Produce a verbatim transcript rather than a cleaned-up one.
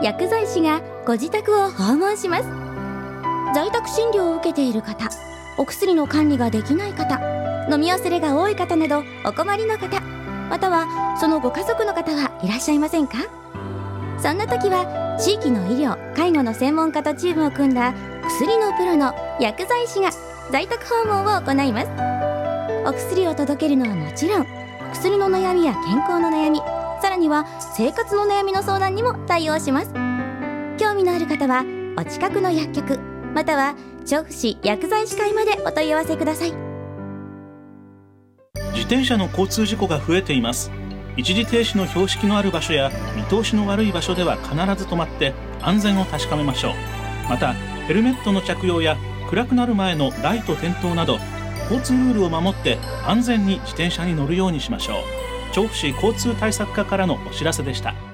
薬剤師がご自宅を訪問します。在宅診療を受けている方、お薬の管理ができない方、飲み忘れが多い方などお困りの方、またはそのご家族の方はいらっしゃいませんか？そんな時は地域の医療・介護の専門家とチームを組んだ薬のプロの薬剤師が在宅訪問を行います。お薬を届けるのはもちろん、薬の悩みや健康の悩み、さらには生活の悩みの相談にも対応します。興味のある方はお近くの薬局または調布市薬剤師会までお問い合わせください。 自転車の交通事故が増えています。一時停止の標識のある場所や見通しの悪い場所では必ず止まって安全を確かめましょう。またヘルメットの着用や暗くなる前のライト点灯など交通ルールを守って安全に自転車に乗るようにしましょう。調布市交通対策課からのお知らせでした。